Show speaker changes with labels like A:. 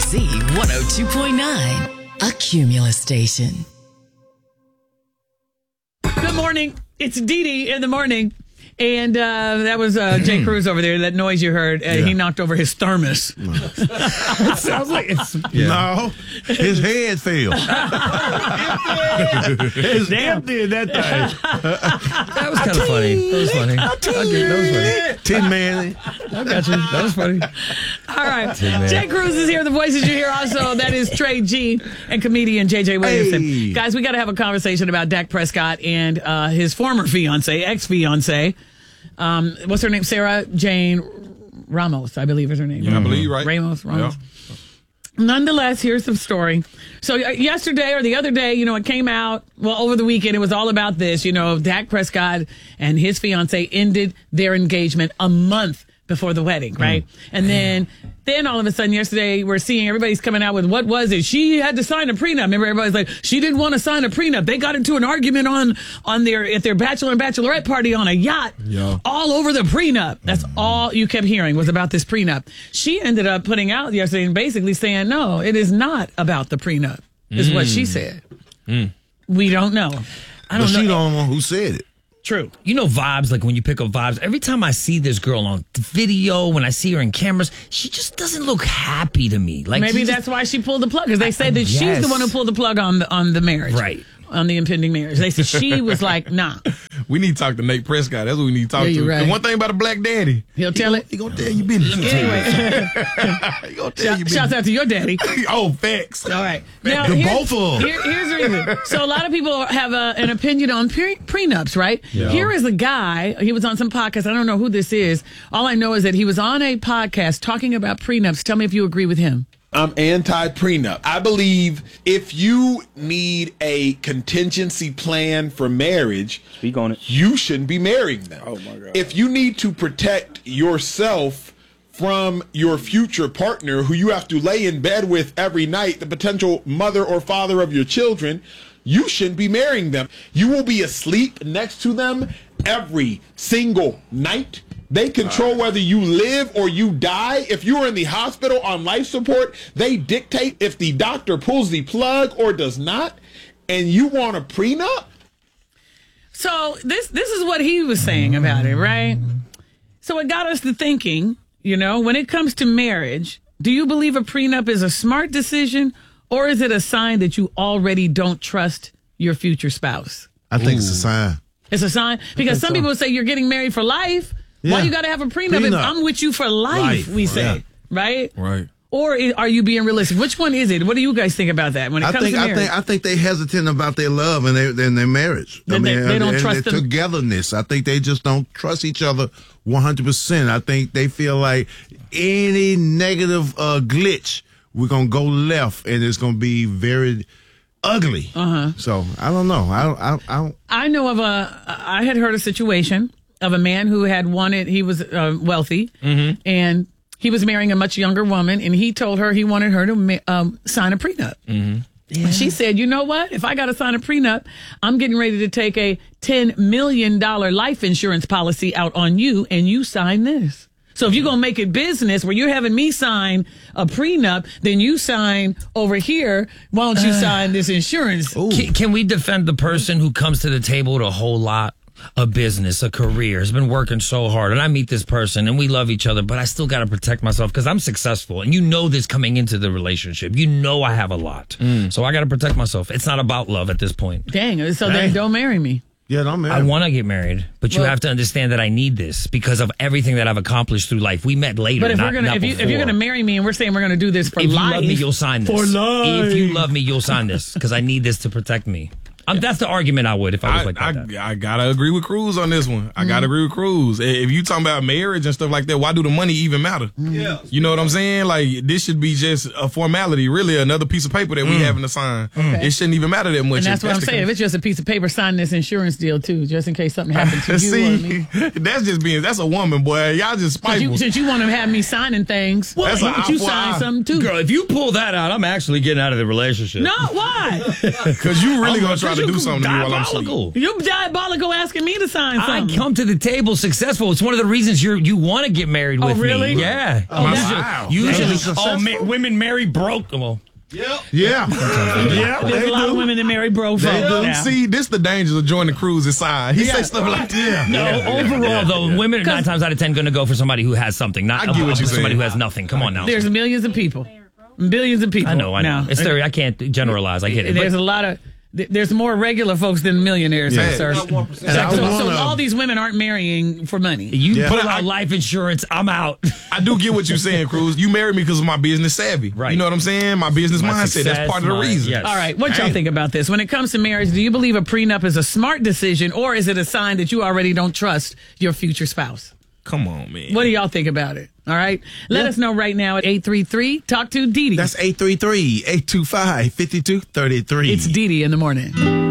A: KIC 102.9, a Cumulus station.
B: Good morning. It's Dee Dee in the morning. And that was Jay Cruz over there, that noise you heard. He knocked over his thermos. It sounds like it's...
C: No, his head fell. It's empty in that thing.
D: That was kind of funny. That was funny. That was funny.
C: 10 man.
D: I got you. That was funny.
B: All right. Jay Cruz is here. The voices you hear also, that is Trey G and comedian JJ Williamson.
C: Hey.
B: Guys, we got to have a conversation about Dak Prescott and his former fiance, ex-fiance. What's her name? Sarah Jane Ramos, I believe is her name.
E: Yeah, I believe you're right.
B: Ramos.
E: Yeah.
B: Nonetheless, here's the story. So yesterday or the other day, it came out, over the weekend, it was all about this, Dak Prescott and his fiance ended their engagement a month before the wedding, right? And then all of a sudden yesterday we're seeing everybody's coming out with, what was it? She had to sign a prenup. Remember, everybody's like, she didn't want to sign a prenup. They got into an argument at their bachelor and bachelorette party on a yacht, all over the prenup. That's all you kept hearing was about this prenup. She ended up putting out yesterday and basically saying, no, it is not about the prenup, is what she said. We don't know.
C: I don't know. She don't know who said it.
B: True.
D: You know vibes, like when you pick up vibes. Every time I see this girl on video, when I see her in cameras, she just doesn't look happy to me. Like
B: maybe that's why she pulled the plug, because they said that she's the one who pulled the plug on the marriage.
D: Right.
B: On the impending marriage. They said she was like, nah.
E: We need to talk to Nate Prescott. That's what we need to talk to.
B: Right.
E: And one thing about a black daddy.
B: He'll tell it.
E: He gonna tell you business.
B: Anyway.
E: He gonna tell you business.
B: Shouts out to your daddy.
E: Oh, facts.
B: All right. Now,
C: both of them.
B: Here's the reason. So a lot of people have an opinion on prenups, right? Yeah. Here is a guy. He was on some podcast. I don't know who this is. All I know is that he was on a podcast talking about prenups. Tell me if you agree with him.
F: I'm anti-prenup. I believe if you need a contingency plan for marriage,
G: speak on it.
F: You shouldn't be marrying them.
G: Oh my God.
F: If you need to protect yourself from your future partner who you have to lay in bed with every night, the potential mother or father of your children, you shouldn't be marrying them. You will be asleep next to them every single night. They control whether you live or you die. If you are in the hospital on life support, they dictate if the doctor pulls the plug or does not. And you want a prenup?
B: So this is what he was saying about it, right? So it got us to thinking, when it comes to marriage, do you believe a prenup is a smart decision, or is it a sign that you already don't trust your future spouse?
C: I think it's a sign.
B: It's a sign? Because some people say you're getting married for life. Yeah. Why you got to have a prenup if I'm with you for life, we say, right?
E: Right.
B: Or are you being realistic? Which one is it? What do you guys think about that when it comes to marriage?
C: I think they hesitant about their love and their marriage.
B: They don't trust
C: their togetherness. I think they just don't trust each other 100%. I think they feel like any negative glitch, we're going to go left and it's going to be very ugly. So I don't know.
B: I know of I had heard a situation of a man who he was wealthy, and he was marrying a much younger woman, and he told her he wanted her to sign a prenup. Yeah. And she said, you know what? If I got to sign a prenup, I'm getting ready to take a $10 million life insurance policy out on you, and you sign this. So if you're going to make it business where you're having me sign a prenup, then you sign over here. Why don't you sign this insurance?
D: Can we defend the person who comes to the table with a whole lot? A business, a career, has been working so hard, and I meet this person and we love each other, but I still got to protect myself because I'm successful, and this coming into the relationship. I have a lot, so I got to protect myself. It's not about love at this point.
B: Dang, so then don't marry me.
C: Yeah, don't marry
D: me. I want to get married, but you have to understand that I need this because of everything that I've accomplished through life. We met later,
B: but if you're gonna marry me and we're saying we're gonna do this for life,
D: if you love me, you'll sign this.
B: For life.
D: If you love me, you'll sign this because I need this to protect me. That's the argument I would if I was like that.
E: I gotta agree with Cruz on this one. I gotta agree with Cruz. If you talking about marriage and stuff like that, why do the money even matter? Yeah. You know what I'm saying? Like, this should be just a formality, really another piece of paper that we having to sign. It shouldn't even matter that much.
B: And that's what I'm saying. If it's just a piece of paper, sign this insurance deal too, just in case something happens to you or me.
E: That's a woman, boy. Y'all just spiteful.
B: Since you want to have me signing things, you sign something too.
D: Girl, if you pull that out, I'm actually getting out of the relationship.
B: No, why?
E: Because you really gonna try to do something to me while I'm asleep.
B: You're diabolical asking me to sign something.
D: I come to the table successful. It's one of the reasons you want to get married with
B: really?
D: me. Yeah.
C: Wow.
D: Usually, women marry broke. Well,
C: Yeah.
B: There's a lot of women that marry broke
C: They
B: folks.
C: do.
B: Yeah.
E: See, this the dangers of joining the cruise's side. He say stuff like that.
D: no, overall, though, women are 9 times out of 10 going to go for somebody who has something, not
E: I get what you're
D: somebody
E: saying.
D: who has nothing. Come on now.
B: There's millions of people. Billions of people.
D: I know.
B: Now,
D: It's I can't generalize. I get it.
B: There's
D: But
B: a lot of. There's more regular folks than millionaires,
C: Yeah.
B: sir. So all these women aren't marrying for money.
D: you put out life insurance, I'm out.
E: I do get what you're saying, Cruz. You married me because of my business savvy.
D: Right.
E: You know what I'm saying? My business
D: My
E: mindset.
D: success,
E: That's part of the reason.
D: yes.
B: All right, what y'all think about this? When it comes to marriage, do you believe a prenup is a smart decision, or is it a sign that you already don't trust your future spouse?
E: Come on, man.
B: What do y'all think about it? All right, let us know right now at 833. Talk to Dee Dee.
C: That's 833-825-5233.
B: It's Dee Dee in the morning.